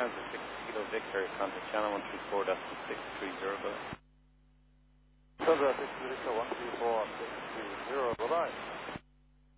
Lufthansa 6 Kilo Victor, contact channel 134.630, bye. Lufthansa 6 Kilo Victor 134.630, bye-bye.